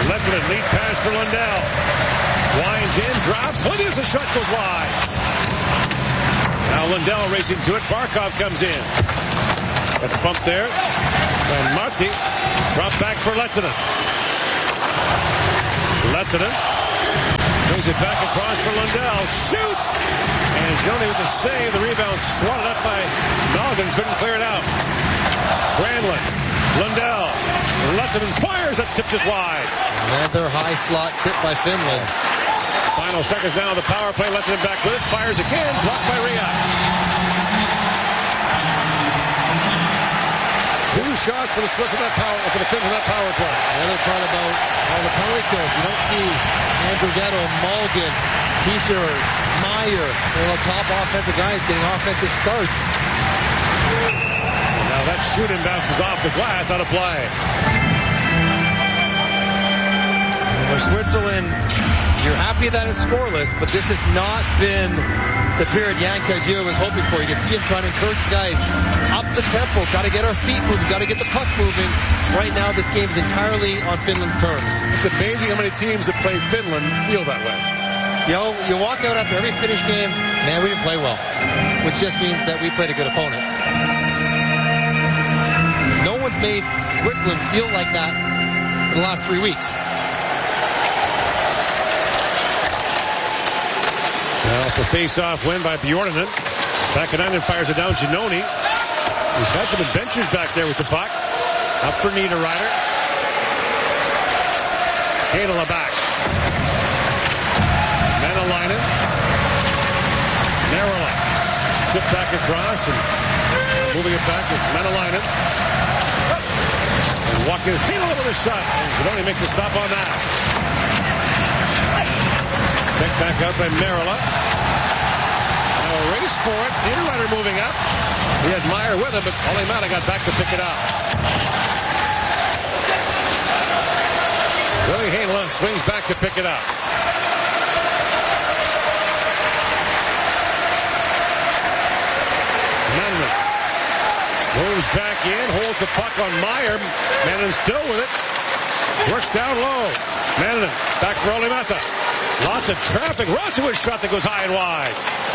Lettinen, lead pass for Lundell. Winds in, drops. Lydia's the shot goes wide. Now Lundell racing to it. Barkov comes in. Got the bump there. And Marty drop back for Lettinen. Lettinen brings it back across for Lundell. Shoots! And Giannoni with the save. The rebound swatted up by Malgin. Couldn't clear it out. Granlund. Lundell. Lettinen fires. That tip just wide. Another high slot tip by Finland. Final seconds now. The power play. Lettinen back with it. Fires again. Blocked by Riak. 2 shots for the Swiss in that power, for the Finns in that power play. The other part about all the penalty kills, you don't see Andrighetto, Malgin, Hischier, Meier, the top offensive guys getting offensive starts. Now that shooting bounces off the glass, out of play. For Switzerland, you're happy that it's scoreless, but this has not been the period Jan Caggiula was hoping for. You can see him trying to encourage guys up the tempo. Got to get our feet moving. Got to get the puck moving. Right now, this game is entirely on Finland's terms. It's amazing how many teams that play Finland feel that way. You know, you walk out after every Finnish game, man, we didn't play well, which just means that we played a good opponent. No one's made Switzerland feel like that for the last 3 weeks. Now for face-off win by Bjornanen. Vakanainen fires it down. Giannoni. He's had some adventures back there with the puck. Up for Niederreiter. Heinola back. Manalainen. Narrow. Chip back across and moving it back is Manalainen. And Watkins Heinola with a shot. And Giannoni makes a stop on that. Picked back up by Merila. Now a race for it. Niederreiter moving up. He had Meier with him, but Olimata got back to pick it up. Willie Heinola swings back to pick it up. Manman moves back in, holds the puck on Meier. Manman still with it. Works down low. Manman back for Olimata. Lots of traffic. Rod's shot that goes high and wide.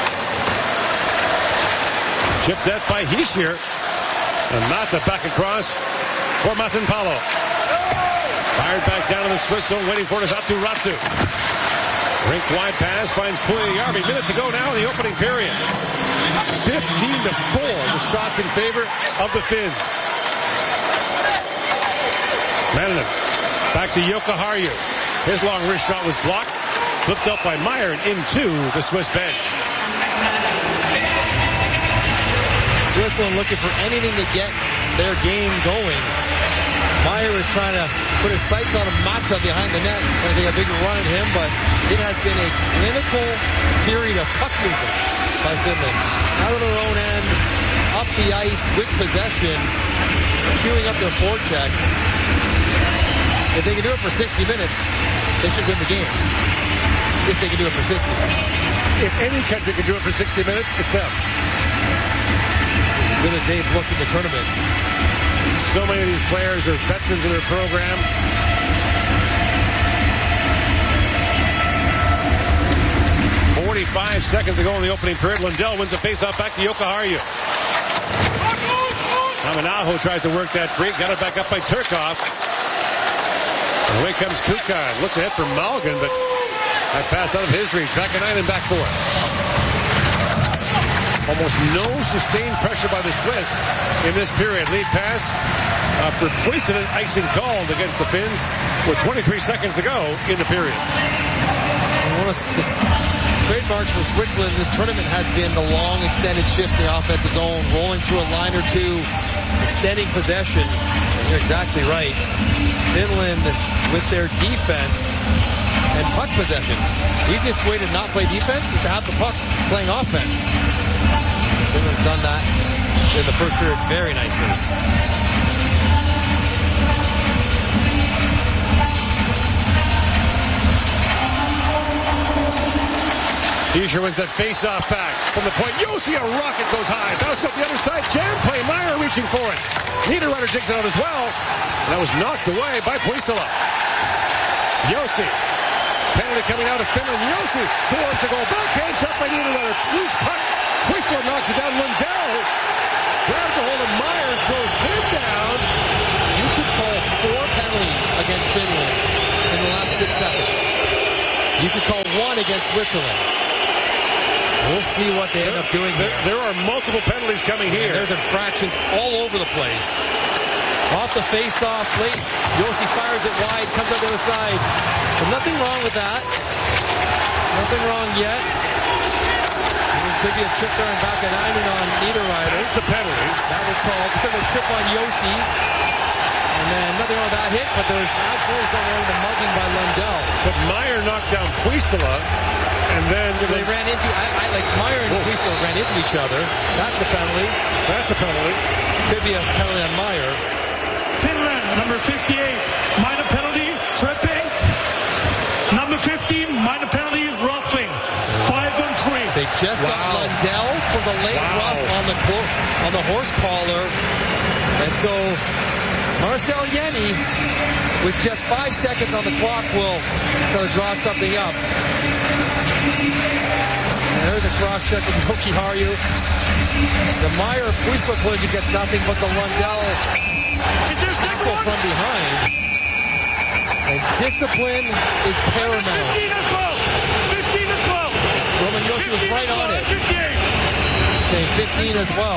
Chipped that by Hischier. And Mata back across for Matinpalo. Fired back down in the Swiss zone, waiting for it is Aatu Räty. Rink wide pass finds Puljujärvi. Minute to go now in the opening period. 15-4, the shots in favor of the Finns. Mannanen back to Jokiharju. His long wrist shot was blocked. Flipped up by Meier and into the Swiss bench. Switzerland looking for anything to get their game going. Meier was trying to put his sights on Mata behind the net, trying to take a bigger run at him, but it has been a clinical period of puck movement by Finland. Out of their own end, up the ice with possession, queuing up their forecheck. If they can do it for 60 minutes, they should win the game. If they can do it for 60. If any country can do it for 60 minutes, it's them. As good as they've looked in the tournament. So many of these players are veterans of their program. .45 seconds to go in the opening period. Lundell wins the faceoff back to Jokiharju. Aminaho tries to work that free. Got it back up by Turkov. And away comes Kukan. Looks ahead for Malgin, but that pass out of his reach. Vakanainen back for it. Almost no sustained pressure by the Swiss in this period. Lead pass for Puistinen, icing called against the Finns with 23 seconds to go in the period. One of the trademarks for Switzerland in this tournament has been the long extended shifts in the offensive zone, rolling through a line or two, extending possession. And you're exactly right. Finland, with their defense and puck possession, the easiest way to not play defense is to have the puck playing offense. Finland's done that in the first period very nicely. Hischier wins that face-off back from the point. You'll see a rocket goes high. Bounce up the other side. Jam play. Meier reaching for it. Niederreiter takes it out as well. And that was knocked away by Puistila. Josi. Penalty coming out of Finland. Josi towards the goal. Backhand shot by Niederreiter. Loose puck. Whistler knocks it down. Lundell grabs a hold of Meyer and throws him down. You could call 4 penalties against Finland in the last 6 seconds. You could call 1 against Switzerland. We'll see what they end up doing here. There are multiple penalties coming here. There's infractions all over the place. Off the face-off plate, Josi fires it wide, comes out the other side. But nothing wrong with that. Nothing wrong yet. There could be a chip there and back at Einan on Niederreiter. That's the penalty. That was called. Because of a chip on Josi. And then nothing wrong with that hit, but there was absolutely something wrong with the mugging by Lundell. But Meyer knocked down Puistila, and then they ran into, like Meyer and Puistila ran into each other. That's a penalty. That's a penalty. Could be a penalty on Meyer. Finland, number 58, minor penalty, tripping. Number 15, minor penalty, roughing. 5-on-3. They just got Lundell for the late rough on the horse collar. And so Marcel Yenny, with just 5 seconds on the clock, will sort of draw something up. And there's a cross-check with Jokiharju. The Meyer-Puistila collision gets nothing but the Lundell tackle from behind. And discipline is paramount. 15-12. Roman Josi was right on it. Saying 15 as well.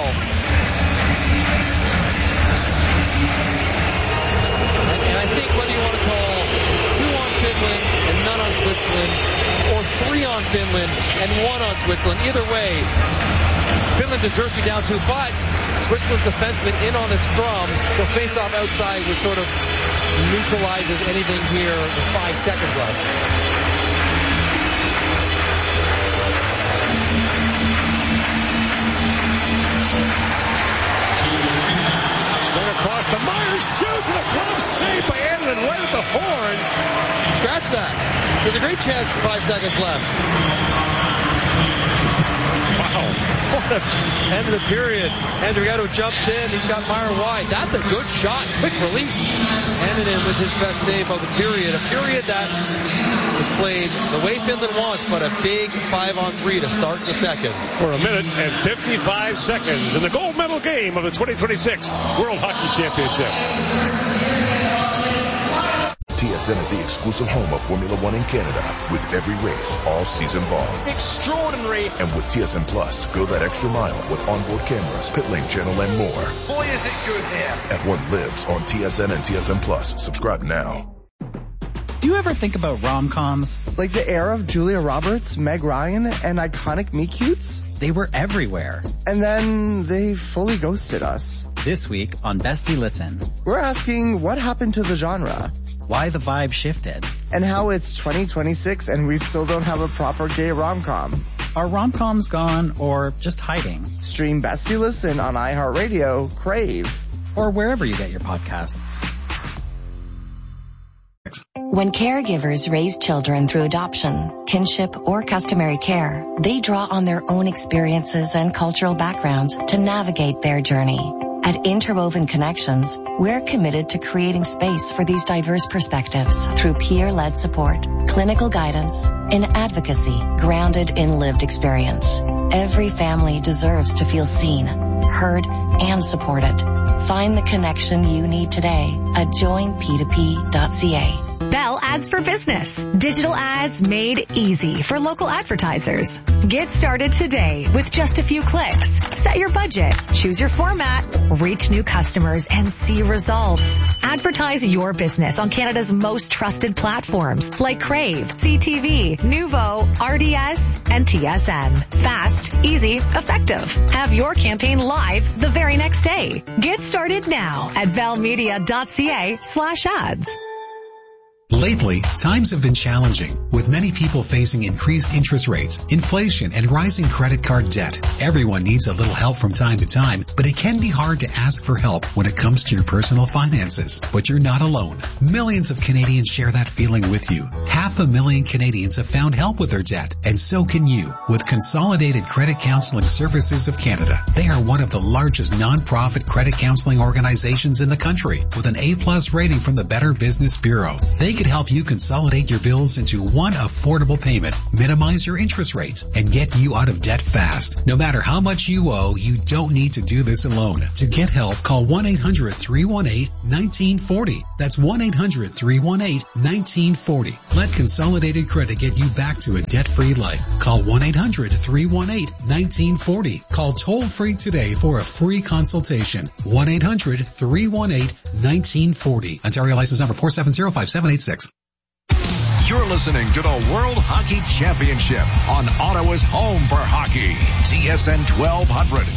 And I think whether you want to call 2 on Finland and none on Switzerland, or 3 on Finland and 1 on Switzerland, either way, Finland deserves to be down 2, but Switzerland's defenseman in on the scrum, so face-off outside, which sort of neutralizes anything here with 5 seconds left. Going across the Meyer shoots and a glove save by Edlund right at the horn. Scratch that. There's a great chance for 5 seconds left. Wow. What a end of the period. Andrigetto jumps in. He's got Meyer wide. That's a good shot. Quick release. Ended in with his best save of the period. A period that was played the way Finland wants, but a big 5-on-3 to start the second. For a minute and 55 seconds in the gold medal game of the 2026 World Hockey Championship. TSN is the exclusive home of Formula One in Canada, with every race all season long. Extraordinary. And with TSN Plus, go that extra mile with onboard cameras, pit lane channel, and more. Boy, is it good there. F1 lives on TSN and TSN Plus. Subscribe now. Do you ever think about rom-coms? Like the era of Julia Roberts, Meg Ryan, and iconic meet-cutes? They were everywhere. And then they fully ghosted us. This week on Bestie Listen, we're asking what happened to the genre? Why the vibe shifted? And how it's 2026 and we still don't have a proper gay rom-com. Are rom-coms gone or just hiding? Stream Bestie Listen on iHeartRadio, Crave, or wherever you get your podcasts. When caregivers raise children through adoption, kinship, or customary care, they draw on their own experiences and cultural backgrounds to navigate their journey. At Interwoven Connections, we're committed to creating space for these diverse perspectives through peer-led support, clinical guidance, and advocacy grounded in lived experience. Every family deserves to feel seen, heard, and supported. Find the connection you need today at joinp2p.ca. Bell Ads for Business. Digital ads made easy for local advertisers. Get started today with just a few clicks. Set your budget, choose your format, reach new customers, and see results. Advertise your business on Canada's most trusted platforms like Crave, CTV, Nuvo, RDS, and TSN. Fast, easy, effective. Have your campaign live the very next day. Get started now at bellmedia.ca/ads. Lately, times have been challenging, with many people facing increased interest rates, inflation, and rising credit card debt. Everyone needs a little help from time to time, but it can be hard to ask for help when it comes to your personal finances. But you're not alone. Millions of Canadians share that feeling with you. 500,000 Canadians have found help with their debt, and so can you, with Consolidated Credit Counseling Services of Canada. They are one of the largest non-profit credit counseling organizations in the country, with an A+ rating from the Better Business Bureau. They could help you consolidate your bills into one affordable payment, minimize your interest rates, and get you out of debt fast. No matter how much you owe, you don't need to do this alone. To get help, call 1-800-318-1940. That's 1-800-318-1940. Let Consolidated Credit get you back to a debt-free life. Call 1-800-318-1940. Call toll-free today for a free consultation. 1-800-318-1940. Ontario license number 4705786. You're listening to the World Hockey Championship on Ottawa's home for hockey, TSN 1200.